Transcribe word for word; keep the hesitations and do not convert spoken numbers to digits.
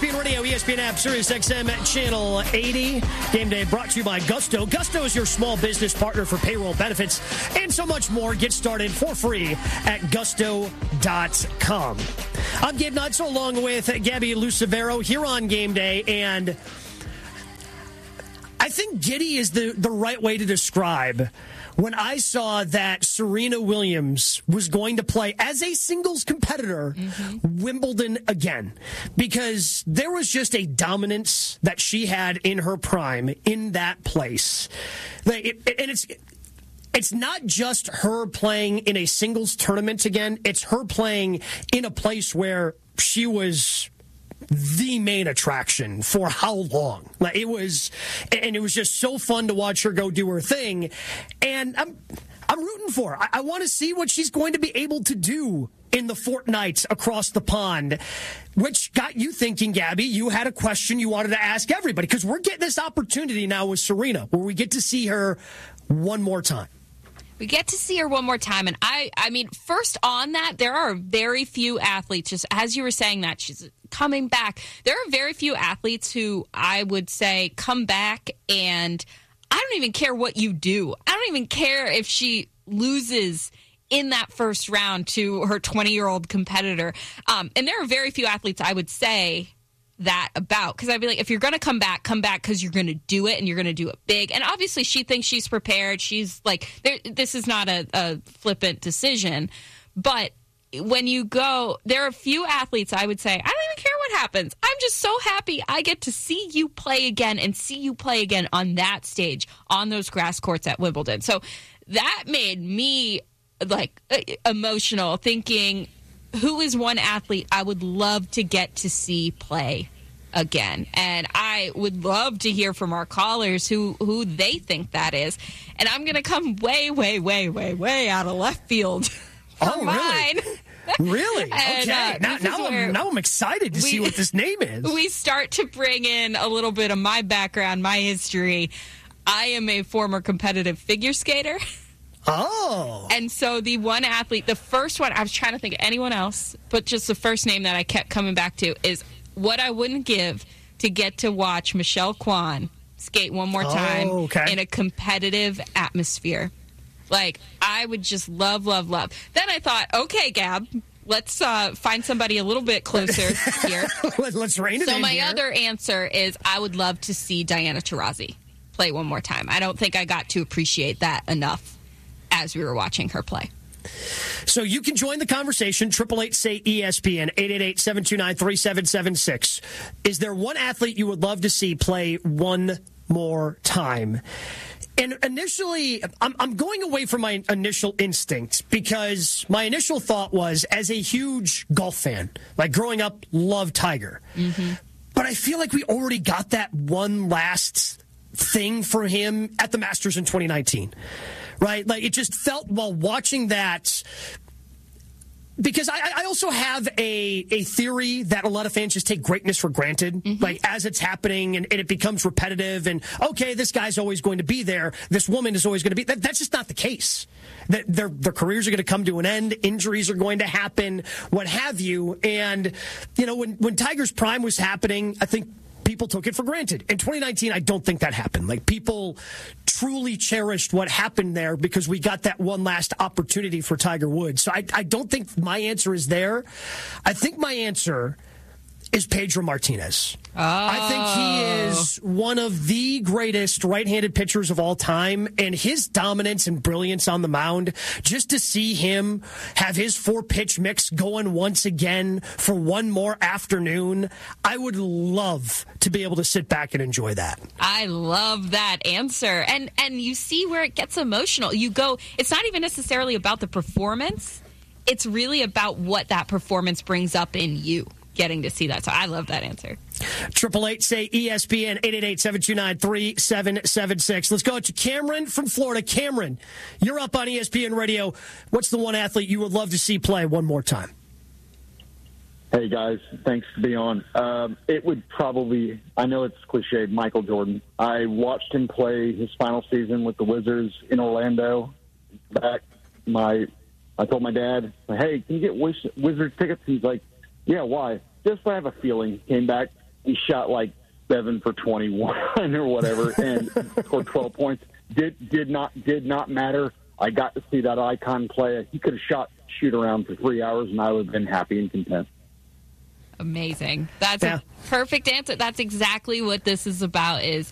P N Radio, E S P N app, Sirius X M Channel eighty. Game day brought to you by Gusto. Gusto is your small business partner for payroll benefits and so much more. Get started for free at gusto dot com. I'm Gabe Nutso along with Gabby Lucevero here on Game Day, and I think giddy is the, the right way to describe when I saw that Serena Williams was going to play as a singles competitor mm-hmm. Wimbledon again, because there was just a dominance that she had in her prime in that place. It, it, and it's it's not just her playing in a singles tournament again. It's her playing in a place where she was the main attraction for how long? Like it was, and it was just so fun to watch her go do her thing. And I'm, I'm rooting for her. I, I want to see what she's going to be able to do in the fortnights across the pond, which got you thinking, Gabby. You had a question you wanted to ask everybody, because we're getting this opportunity now with Serena where we get to see her one more time. We get to see her one more time. And I, I mean, first on that, there are very few athletes, just as you were saying that, she's coming back. There are very few athletes who I would say come back and I don't even care what you do. I don't even care if she loses in that first round to her twenty-year-old competitor. Um, and there are very few athletes I would say that about, because I'd be like, if you're going to come back, come back because you're going to do it and you're going to do it big. And obviously she thinks she's prepared. She's like, there, this is not a, a flippant decision. But when you go, there are a few athletes I would say, I don't even care what happens. I'm just so happy I get to see you play again and see you play again on that stage, on those grass courts at Wimbledon. So that made me like emotional, thinking, who is one athlete I would love to get to see play again? And I would love to hear from our callers who, who they think that is. And I'm going to come way, way, way, way, way out of left field for oh, mine. Really? Really? And, okay. Uh, now, now, I'm, now I'm excited to we, see what this name is. We start to bring in a little bit of my background, my history. I am a former competitive figure skater. Oh. And so the one athlete, the first one, I was trying to think of anyone else, but just the first name that I kept coming back to is what I wouldn't give to get to watch Michelle Kwan skate one more time oh, okay. in a competitive atmosphere. Like, I would just love, love, love. Then I thought, okay, Gab, let's uh, find somebody a little bit closer here. Let's rein it so in my here. other answer is I would love to see Diana Taurasi play one more time. I don't think I got to appreciate that enough as we were watching her play. So you can join the conversation, eight eight eight, S A Y, E S P N, eight eight eight, seven two nine, three seven seven six. Is there one athlete you would love to see play one more time? And initially, I'm, I'm going away from my initial instinct, because my initial thought was, as a huge golf fan, like growing up, loved Tiger. Mm-hmm. But I feel like we already got that one last thing for him at the Masters in twenty nineteen. Right? Like, it just felt while watching that, because I, I also have a, a theory that a lot of fans just take greatness for granted. Mm-hmm. Like, as it's happening and, and it becomes repetitive and, okay, this guy's always going to be there. This woman is always going to be. That, that's just not the case. That their, their careers are going to come to an end. Injuries are going to happen, what have you. And, you know, when, when Tiger's prime was happening, I think people took it for granted. In twenty nineteen, I don't think that happened. Like, people truly cherished what happened there because we got that one last opportunity for Tiger Woods. So I, I don't think my answer is there. I think my answer is Pedro Martinez. Oh. I think he is one of the greatest right-handed pitchers of all time, and his dominance and brilliance on the mound, just to see him have his four-pitch mix going once again for one more afternoon, I would love to be able to sit back and enjoy that. I love that answer. And and you see where it gets emotional. You go, it's not even necessarily about the performance. It's really about what that performance brings up in you, getting to see that. So I love that answer. Triple eight say E S P N, eight eight eight, seven two nine, three seven seven six. Let's go to Cameron from Florida. Cameron, you're up on E S P N Radio. What's the one athlete you would love to see play one more time? Hey, guys. Thanks for being on. Um, it would probably, I know it's cliched, Michael Jordan. I watched him play his final season with the Wizards in Orlando. Back, my, I told my dad, hey, can you get Wiz- Wizards tickets? He's like, yeah, why? Just I have a feeling. Came back he shot like seven for twenty-one or whatever and scored twelve points. Did did not did not matter. I got to see that icon play. He could have shot shoot around for three hours, and I would have been happy and content. Amazing. That's yeah. a perfect answer. That's exactly what this is about, is